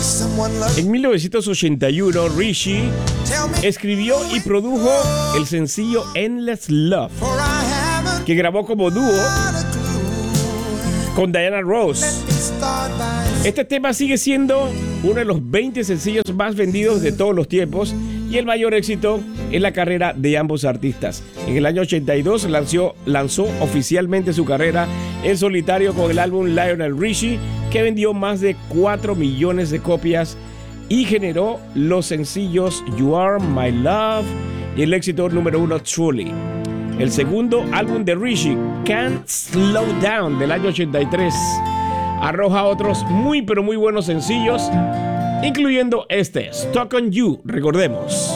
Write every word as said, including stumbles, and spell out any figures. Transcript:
En mil novecientos ochenta y uno, Rishi escribió y produjo el sencillo Endless Love, que grabó como dúo con Diana Ross. Este tema sigue siendo uno de los veinte sencillos más vendidos de todos los tiempos y el mayor éxito en la carrera de ambos artistas. En el año ochenta y dos lanzó, lanzó oficialmente su carrera en solitario con el álbum Lionel Richie, que vendió más de cuatro millones de copias y generó los sencillos You Are My Love y el éxito número uno Truly. El segundo álbum de Richie, Can't Slow Down, del año ochenta y tres, arroja otros muy pero muy buenos sencillos, incluyendo este, Stuck on You, recordemos.